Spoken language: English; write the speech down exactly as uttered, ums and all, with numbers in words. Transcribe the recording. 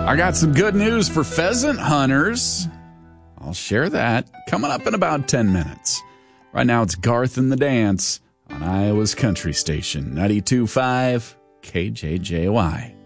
I got some good news for pheasant hunters. I'll share that coming up in about ten minutes. Right now, it's Garth and the Dance on Iowa's Country Station, ninety-two point five K J J Y.